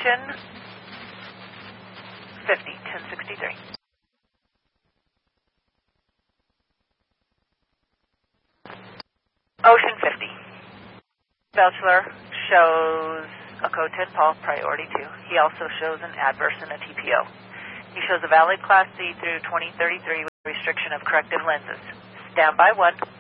Ocean 50, 1063. Ocean 50. Bachelor shows a code 10 Paul, priority 2. He also shows an adverse and a TPO. He shows a valid Class C through 2033 with restriction of corrective lenses. Standby 1.